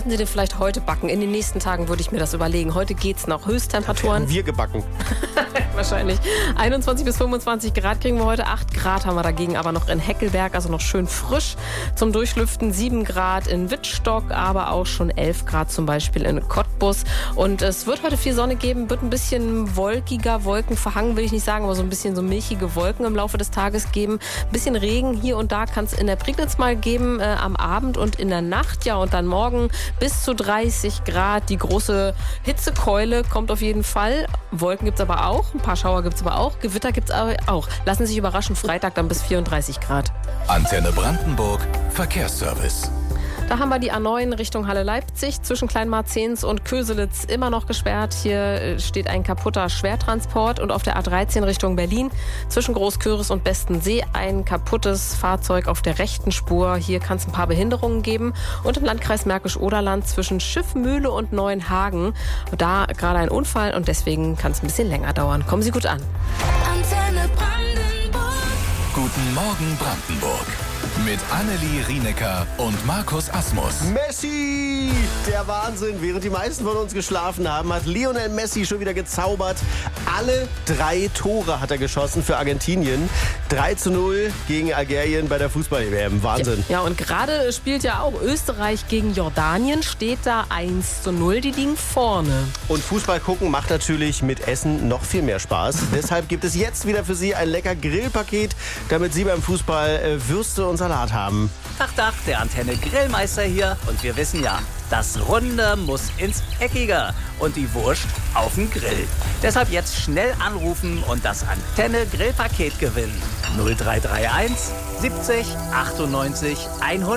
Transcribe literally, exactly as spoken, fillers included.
Sollten Sie den vielleicht heute backen? In den nächsten Tagen würde ich mir das überlegen. Heute geht's noch. Höchsttemperaturen. Haben wir gebacken. Wahrscheinlich. einundzwanzig bis fünfundzwanzig Grad kriegen wir heute. acht Grad haben wir dagegen aber noch in Heckelberg, also noch schön frisch zum Durchlüften. sieben Grad in Wittstock, aber auch schon elf Grad zum Beispiel in Cottbus. Und es wird heute viel Sonne geben, wird ein bisschen wolkiger, Wolken verhangen will ich nicht sagen, aber so ein bisschen so milchige Wolken im Laufe des Tages geben. Ein bisschen Regen hier und da kann es in der Prignitz mal geben, äh, am Abend und in der Nacht. Ja, und dann morgen bis zu dreißig Grad. Die große Hitzekeule kommt auf jeden Fall. Wolken gibt's aber auch, ein paar Schauer gibt's aber auch, Gewitter gibt's aber auch. Lassen Sie sich überraschen, Freitag dann bis vierunddreißig Grad. Antenne Brandenburg, Verkehrsservice. Da haben wir die A neun Richtung Halle-Leipzig zwischen Kleinmarzens und Köselitz immer noch gesperrt. Hier steht ein kaputter Schwertransport und auf der A dreizehn Richtung Berlin zwischen Großküritz und Bestensee ein kaputtes Fahrzeug auf der rechten Spur. Hier kann es ein paar Behinderungen geben. Und im Landkreis Märkisch-Oderland zwischen Schiffmühle und Neuenhagen. Da gerade ein Unfall und deswegen kann es ein bisschen länger dauern. Kommen Sie gut an. Antenne Brandenburg. Guten Morgen Brandenburg. Mit Annelie Rienecker und Markus Asmus. Messi! Der Wahnsinn. Während die meisten von uns geschlafen haben, hat Lionel Messi schon wieder gezaubert. Alle drei Tore hat er geschossen für Argentinien. drei zu null gegen Algerien bei der Fußball-W M. Wahnsinn. Ja, und gerade spielt ja auch Österreich gegen Jordanien. Steht da eins zu null. Die liegen vorne. Und Fußball gucken macht natürlich mit Essen noch viel mehr Spaß. Deshalb gibt es jetzt wieder für Sie ein lecker Grillpaket, damit Sie beim Fußball äh, Würste und Salat haben. Tag, Tag, der Antenne Grillmeister hier. Und wir wissen ja, das Runde muss ins Eckige und die Wurst auf den Grill. Deshalb jetzt schnell anrufen und das Antenne Grillpaket gewinnen. null drei drei eins siebzig achtundneunzig hundert.